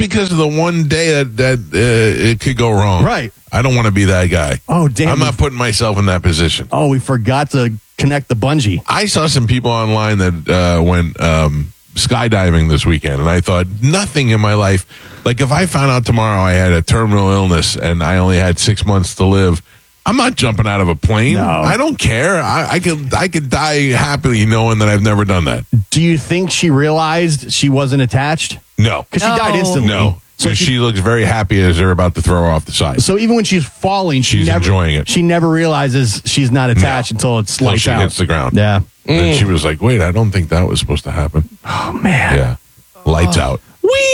because of the one day that it could go wrong. Right. I don't want to be that guy. Oh, damn. I'm not putting myself in that position. Oh, we forgot to connect the bungee. I saw some people online that went skydiving this weekend, and I thought, nothing in my life. Like, if I found out tomorrow I had a terminal illness and I only had 6 months to live, I'm not jumping out of a plane. No. I don't care. I could die happily knowing that I've never done that. Do you think she realized she wasn't attached? No. Because she died instantly. No. So she looks very happy as they're about to throw her off the side. So even when she's falling, She's enjoying it. She never realizes she's not attached until it's lights she out. hits the ground. Yeah. And she was like, wait, I don't think that was supposed to happen. Oh, man. Yeah. Lights out.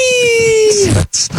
Whee!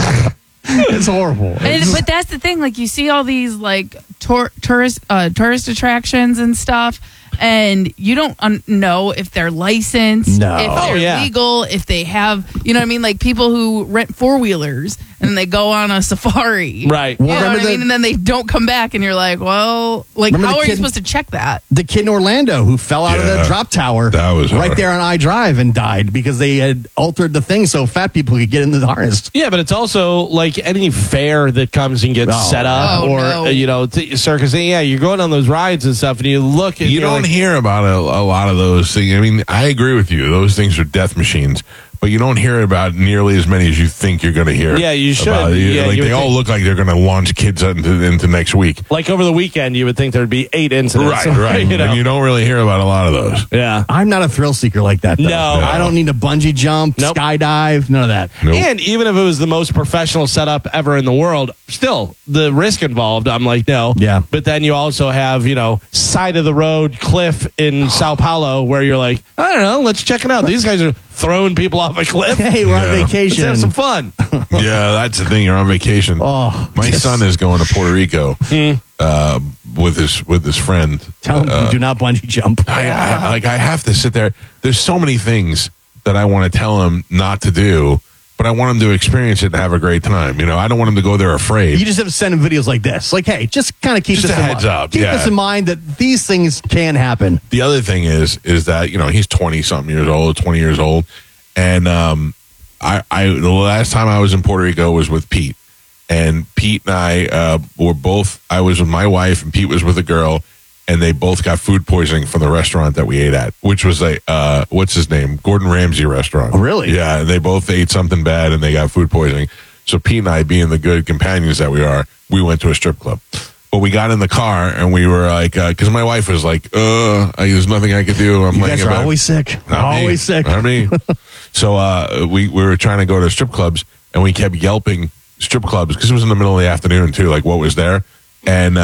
It's horrible. But that's the thing. Like, you see all these, like, tourist attractions and stuff, and you don't know if they're licensed, No. if they're legal, if they have, you know what I mean? Like, people who rent four-wheelers and they go on a safari. Right. You know what I mean? And then they don't come back, and you're like, well, like, how are you supposed to check that? The kid in Orlando who fell out of the drop tower That was right hard. there on I-Drive and died because they had altered the thing so fat people could get into the harness. Yeah, but it's also like any fair that comes and gets set up, circus. Yeah, you're going on those rides and stuff, and you look and You don't hear about a lot of those things. I mean, I agree with you. Those things are death machines. But you don't hear about nearly as many as you think you're going to hear. Yeah, you should. About. Yeah, like they all look like they're going to launch kids into next week. Like over the weekend, you would think there'd be 8 incidents. Right. You know? And you don't really hear about a lot of those. Yeah. I'm not a thrill seeker like that, though. No. I don't need to bungee jump, skydive, none of that. Nope. And even if it was the most professional setup ever in the world, still, the risk involved, I'm like, no. Yeah. But then you also have, side of the road cliff in Sao Paulo where you're like, I don't know, let's check it out. These guys are throwing people off a cliff. Hey, we're on Let's vacation. have some fun. Yeah, that's the thing. You're on vacation. Oh, My son is going to Puerto Rico with his friend. Tell him do not bungee jump. I have to sit there. There's so many things that I want to tell him not to do, but I want him to experience it and have a great time. I don't want him to go there afraid. You just have to send him videos like this. Like, hey, just kind of keep Just this a in heads mind. up, Keep yeah. this in mind that these things can happen. The other thing is that he's 20-something years old, 20 years old, and I the last time I was in Puerto Rico was with Pete, and Pete and I were both. I was with my wife, and Pete was with a girl, and they both got food poisoning from the restaurant that we ate at, which was what's his name, Gordon Ramsay restaurant. Oh, really? Yeah, they both ate something bad, and they got food poisoning. So Pete and I, being the good companions that we are, we went to a strip club. But we got in the car and we were like, because my wife was like, there's nothing I could do. I'm You laying guys in are bed. always sick. Always sick. Not me. So we were trying to go to strip clubs, and we kept yelping strip clubs because it was in the middle of the afternoon too, like what was there. And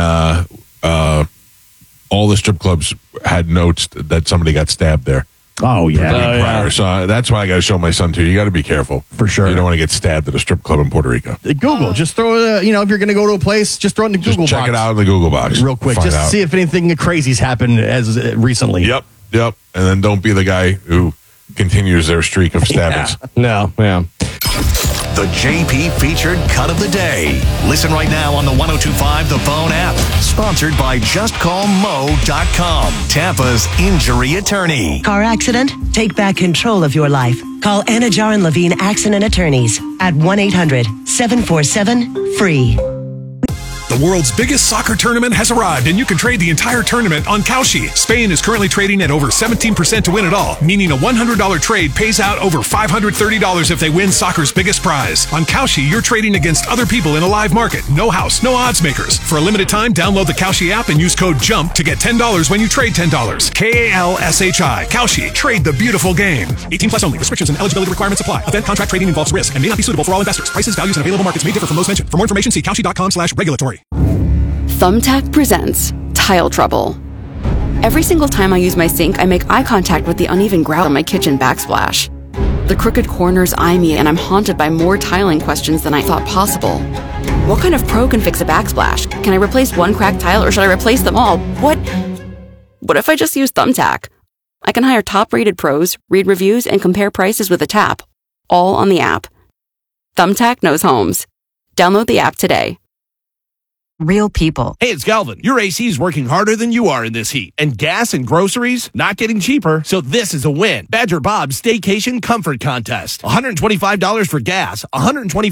all the strip clubs had notes that somebody got stabbed there. Oh, yeah. Prior. So that's why I got to show my son too. You got to be careful. For sure. You don't want to get stabbed at a strip club in Puerto Rico. Google. Just throw, if you're going to go to a place, just throw it in the Just Google check box. it out in the Google box. Real quick. Find Just out. see if anything crazy's happened as recently. Yep. And then don't be the guy who continues their streak of stabbings. No, yeah. The JP featured cut of the day. Listen right now on the 102.5 The Phone app. Sponsored by JustCallMo.com, Tampa's injury attorney. Car accident? Take back control of your life. Call Anajar and Levine Accident Attorneys at 1-800-747-FREE. The world's biggest soccer tournament has arrived, and you can trade the entire tournament on Kalshi. Spain is currently trading at over 17% to win it all, meaning a $100 trade pays out over $530 if they win soccer's biggest prize. On Kalshi, you're trading against other people in a live market. No house, no odds makers. For a limited time, download the Kalshi app and use code JUMP to get $10 when you trade $10. Kalshi. Kalshi. Trade the beautiful game. 18 plus only. Restrictions and eligibility requirements apply. Event contract trading involves risk and may not be suitable for all investors. Prices, values, and available markets may differ from those mentioned. For more information, see Kalshi.com/regulatory. Thumbtack presents Tile Trouble. Every single time I use my sink, I make eye contact with the uneven grout on my kitchen backsplash. The crooked corners eye me, and I'm haunted by more tiling questions than I thought possible. What kind of pro can fix a backsplash? Can I replace one cracked tile, or should I replace them all? What if I just use Thumbtack? I can hire top-rated pros, read reviews, and compare prices with a tap, all on the app. Thumbtack knows homes. Download the app today. Real people. Hey, it's Galvin. Your AC is working harder than you are in this heat. And gas and groceries not getting cheaper, so this is a win. Badger Bob's Staycation Comfort Contest. $125 for gas, $125